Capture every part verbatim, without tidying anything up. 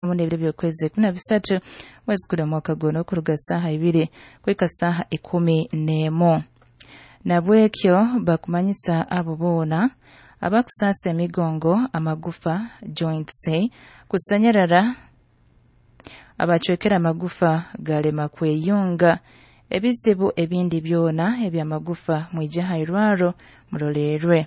hamu n'ebiro by'okwezi kumi na bisatu mwezi gwa mwaka guno kuruga saha ibiri kwika saha ikumi n'emu. Nabwekyo bakumanyisa abo boona abakusasa emigongo amagufa joints kusanyarara abachwekera amagufa galema kweyunga ebizibu ebindi byona ebyamagufa mwije hairwaro murolerwe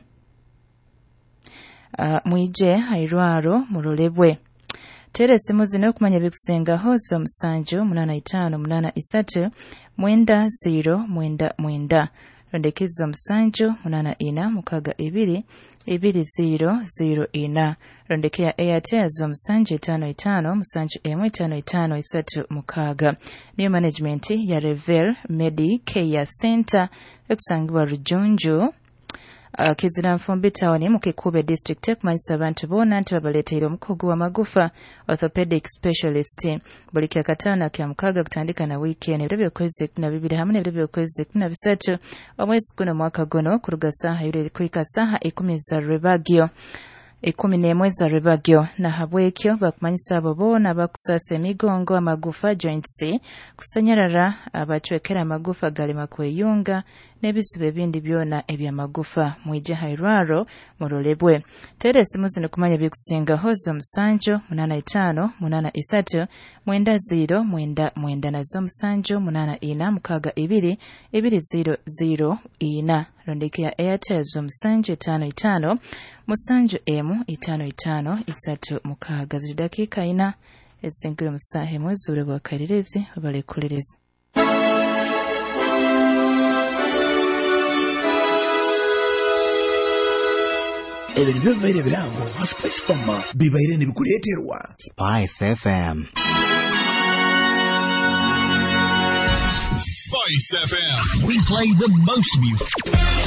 uh, mwije hairwaro murolebwe tere simu zino kumanya bikusenga hozo musanju munana itano munana isatu mwenda zero mwenda mwenda rondekizo musanju munana ina mukaga ibiri ibiri zero zero ina rondekea Airtel zo musanju itano itano musanju emu itano itano isatu mukaga. New management ya Revel Medi Care Center ekusangibwa Rujunju uh, kizira Nfumbi Town mu Kikube district ekumanyisa abantu bona nti babaleetera omukugu w'amagufa orthopedic specialist buli kya kataano kya mukaga kutandika na weekend ebiro by'okwezi kumi na bibiri hamwe n'ebiro by'okwezi kumi na bisatu omwezi guno mwaka guno kuruga saha ibiri kwika saha ikumi za Rebagio ikumi n'emwe za Rebagio na habwekyo bakumanyisa abo boona bakusasa emigongo amagufa joints kusanyarara abachwekera amagufa galema kweyunga n'ebizibu ebindi byona ebyamagufa mwije hairwaro murolebwe tere simu zino kumanya bikusinga hozo musanju munana itano munana isatu mwenda zero mwenda mwenda nazo musanju munana ina mukaga ibiri ibiri zero zero ina rondekea Airtel zo musanju itano itano musanju emu itano itano isatu mukaga ziri dakika ina ezingire musahe mwezi ule bwakalirezi balekulerezi. Ebintu by'ebibaire birango ha Spice Farm bibaire nibikuleeterwa Spice F M. Spice F M. We play the most music.